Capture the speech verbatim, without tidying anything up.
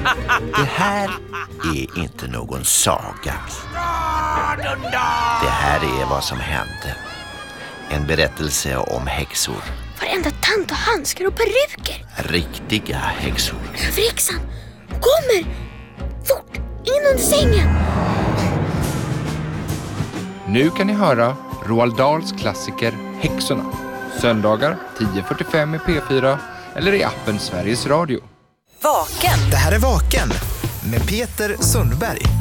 Det här är inte någon saga. Det här är vad som hände. En berättelse om häxor. Varenda tant och handskar och peruker. Riktiga häxor. Överhäxan kommer! Fort, in under sängen! Nu kan ni höra Roald Dahls klassiker Häxorna. Söndagar tio fyrtiofem i P fyra eller i appen Sveriges Radio. Vaken. Det här är Vaken med Peter Sundberg.